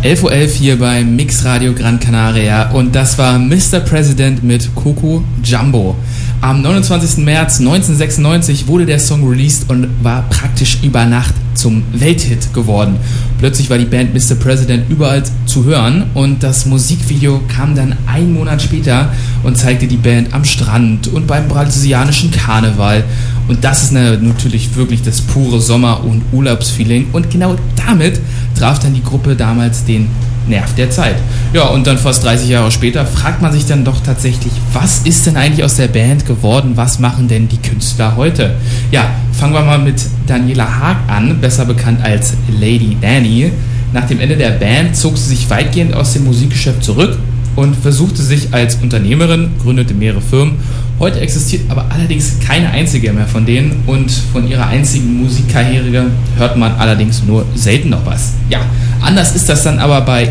11.11 Uhr hier bei Mix Radio Gran Canaria und das war Mr. President mit Coco Jumbo. Am 29. März 1996 wurde der Song released und war praktisch über Nacht zum Welthit geworden. Plötzlich war die Band Mr. President überall zu hören und das Musikvideo kam dann einen Monat später und zeigte die Band am Strand und beim brasilianischen Karneval. Und das ist natürlich wirklich das pure Sommer- und Urlaubsfeeling und genau damit traf dann die Gruppe damals den Nerv der Zeit. Ja, und dann fast 30 Jahre später fragt man sich dann doch tatsächlich, was ist denn eigentlich aus der Band geworden? Was machen denn die Künstler heute? Ja, fangen wir mal mit Daniela Haag an, besser bekannt als Lady Dani. Nach dem Ende der Band zog sie sich weitgehend aus dem Musikgeschäft zurück und versuchte sich als Unternehmerin, gründete mehrere Firmen. Heute existiert aber allerdings keine einzige mehr von denen und von ihrer einzigen Musikkarriere hört man allerdings nur selten noch was. Ja, anders ist das dann aber bei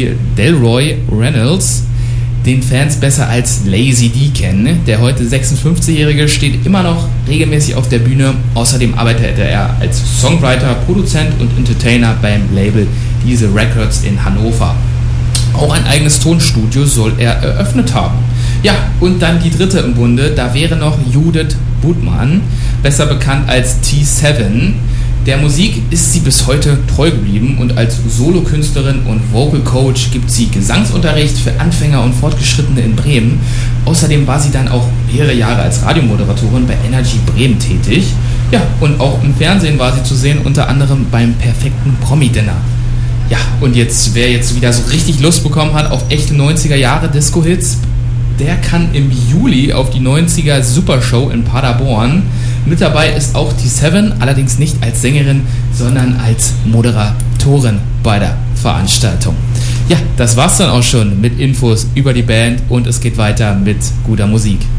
Delroy Reynolds, den Fans besser als Lazy D kennen. Der heute 56-Jährige steht immer noch regelmäßig auf der Bühne. Außerdem arbeitete er als Songwriter, Produzent und Entertainer beim Label Diese Records in Hannover. Auch ein eigenes Tonstudio soll er eröffnet haben. Ja, und dann die dritte im Bunde, da wäre noch Judith Budmann, besser bekannt als T7. Der Musik ist sie bis heute treu geblieben und als Solokünstlerin und Vocal Coach gibt sie Gesangsunterricht für Anfänger und Fortgeschrittene in Bremen. Außerdem war sie dann auch mehrere Jahre als Radiomoderatorin bei Energy Bremen tätig. Ja, und auch im Fernsehen war sie zu sehen, unter anderem beim perfekten Promi-Dinner. Ja, und wer jetzt wieder so richtig Lust bekommen hat auf echte 90er-Jahre-Disco-Hits, der kann im Juli auf die 90er Supershow in Paderborn. Mit dabei ist auch T7, allerdings nicht als Sängerin, sondern als Moderatorin bei der Veranstaltung. Ja, das war's dann auch schon mit Infos über die Band und es geht weiter mit guter Musik.